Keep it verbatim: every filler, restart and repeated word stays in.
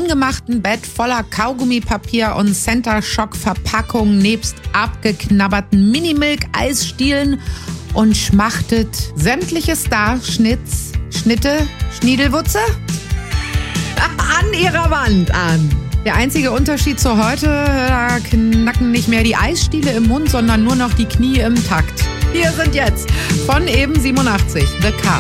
angemachten Bett voller Kaugummipapier und Center-Shock-Verpackungen nebst abgeknabberten Minimilk-Eisstielen und schmachtet sämtliche Starschnitz, Schnitte, Schniedelwutze an ihrer Wand an. Der einzige Unterschied zu heute, da knacken nicht mehr die Eisstiele im Mund, sondern nur noch die Knie im Takt. Hier sind jetzt von eben siebenundachtzig The Car.